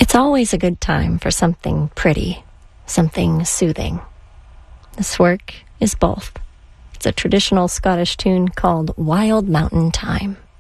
It's always a good time for something pretty, something soothing. This work is both. It's a traditional Scottish tune called Wild Mountain Thyme.